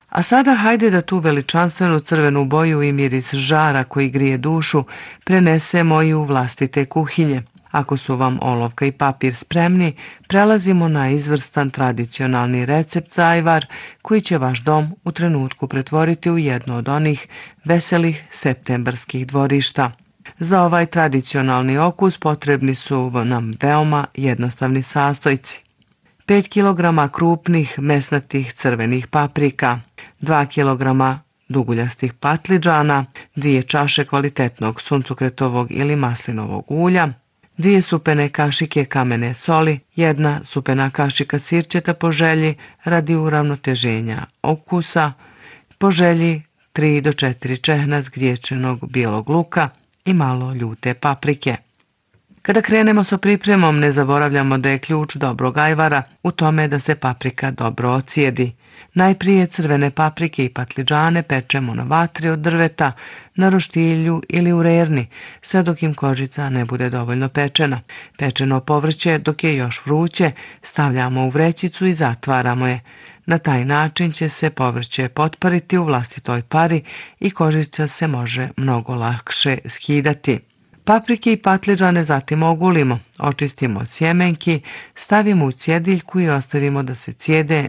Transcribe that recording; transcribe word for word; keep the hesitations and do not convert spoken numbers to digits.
A sada hajde da tu veličanstvenu crvenu boju i miris žara koji grije dušu prenesemo i u vlastite kuhinje. Ako su vam olovka i papir spremni, prelazimo na izvrstan tradicionalni recept za ajvar koji će vaš dom u trenutku pretvoriti u jedno od onih veselih septembarskih dvorišta. Za ovaj tradicionalni okus potrebni su nam veoma jednostavni sastojci. pet kilograma krupnih mesnatih crvenih paprika, dva kilograma duguljastih patliđana, dvije čaše kvalitetnog suncokretovog ili maslinovog ulja, dvije supene kašike kamene soli, jedna supena kašika sirćeta po želji radi uravnoteženja okusa, po želji tri do četiri čehna zgriječenog bijelog luka i malo ljute paprike. Kada krenemo sa pripremom, ne zaboravljamo da je ključ dobrog ajvara u tome da se paprika dobro ocijedi. Najprije crvene paprike i patliđane pečemo na vatri od drveta, na roštilju ili u rerni, sve dok im kožica ne bude dovoljno pečena. Pečeno povrće, dok je još vruće, stavljamo u vrećicu i zatvaramo je. Na taj način će se povrće potpariti u vlastitoj pari i kožica se može mnogo lakše skidati. Paprike i patliđane zatim ogulimo, očistimo od sjemenki, stavimo u cjediljku i ostavimo da se cijede